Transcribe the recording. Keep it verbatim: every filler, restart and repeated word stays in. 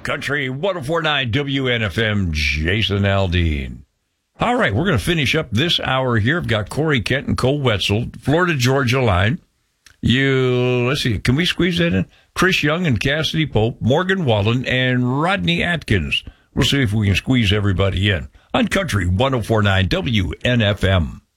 Country one oh four point nine W N F M, Jason Aldean. All right, we're going to finish up this hour here. I've got Corey Kent and Cole Wetzel, Florida-Georgia line. You, let's see, can we squeeze that in? Chris Young and Cassidy Pope, Morgan Wallen, and Rodney Atkins. We'll see if we can squeeze everybody in on Country one oh four point nine W N F M.